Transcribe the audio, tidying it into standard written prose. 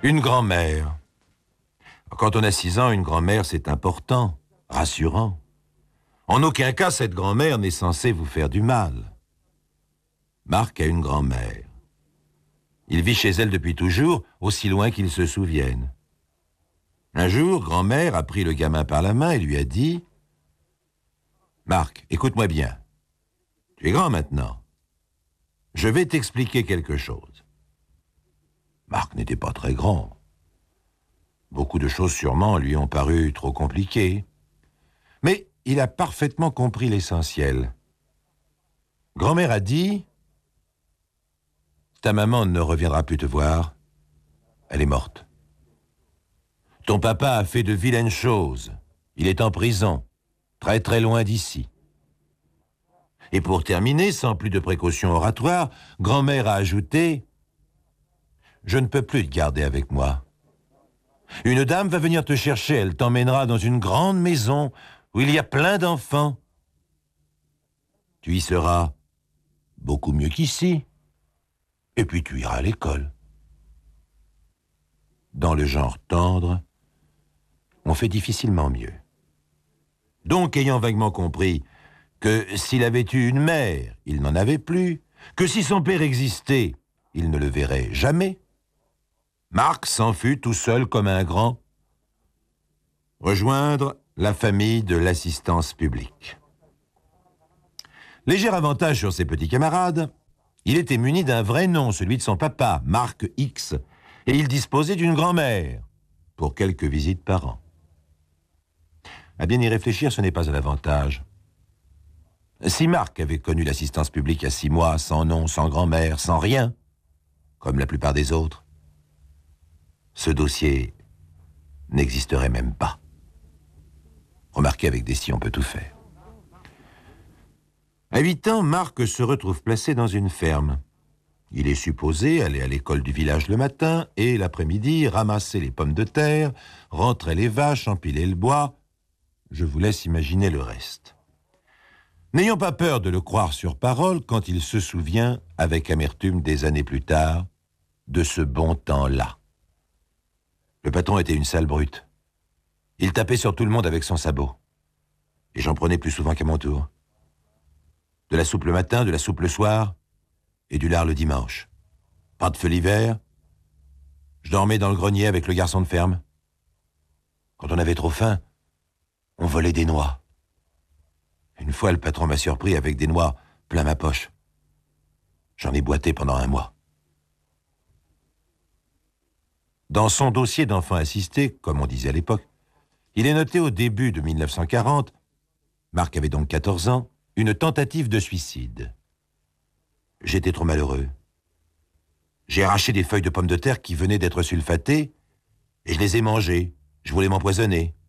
Une grand-mère. Quand on a 6 ans, une grand-mère, c'est important, rassurant. En aucun cas, cette grand-mère n'est censée vous faire du mal. Marc a une grand-mère. Il vit chez elle depuis toujours, aussi loin qu'il se souvienne. Un jour, grand-mère a pris le gamin par la main et lui a dit « Marc, écoute-moi bien. Tu es grand maintenant. Je vais t'expliquer quelque chose. » Marc n'était pas très grand. Beaucoup de choses sûrement lui ont paru trop compliquées. Mais il a parfaitement compris l'essentiel. Grand-mère a dit « Ta maman ne reviendra plus te voir. Elle est morte. Ton papa a fait de vilaines choses. Il est en prison, très très loin d'ici. » Et pour terminer, sans plus de précautions oratoires, grand-mère a ajouté « Je ne peux plus te garder avec moi. Une dame va venir te chercher, elle t'emmènera dans une grande maison où il y a plein d'enfants. Tu y seras beaucoup mieux qu'ici. Et puis tu iras à l'école. » Dans le genre tendre, on fait difficilement mieux. Donc, ayant vaguement compris que s'il avait eu une mère, il n'en avait plus, que si son père existait, il ne le verrait jamais, Marc s'en fut tout seul comme un grand, rejoindre la famille de l'assistance publique. Léger avantage sur ses petits camarades, il était muni d'un vrai nom, celui de son papa, Marc X, et il disposait d'une grand-mère, pour quelques visites par an. À bien y réfléchir, ce n'est pas un avantage. Si Marc avait connu l'assistance publique à 6 mois, sans nom, sans grand-mère, sans rien, comme la plupart des autres, ce dossier n'existerait même pas. Remarquez, avec des si, on peut tout faire. À 8 ans, Marc se retrouve placé dans une ferme. Il est supposé aller à l'école du village le matin et l'après-midi ramasser les pommes de terre, rentrer les vaches, empiler le bois. Je vous laisse imaginer le reste. N'ayons pas peur de le croire sur parole quand il se souvient, avec amertume des années plus tard, de ce bon temps-là. Le patron était une sale brute. Il tapait sur tout le monde avec son sabot. Et j'en prenais plus souvent qu'à mon tour. De la soupe le matin, de la soupe le soir, et du lard le dimanche. Pas de feu l'hiver. Je dormais dans le grenier avec le garçon de ferme. Quand on avait trop faim, on volait des noix. Une fois, le patron m'a surpris avec des noix plein ma poche. J'en ai boité pendant 1 mois. Dans son dossier d'enfant assisté, comme on disait à l'époque, il est noté au début de 1940, Marc avait donc 14 ans, une tentative de suicide. J'étais trop malheureux. J'ai arraché des feuilles de pommes de terre qui venaient d'être sulfatées et je les ai mangées. Je voulais m'empoisonner.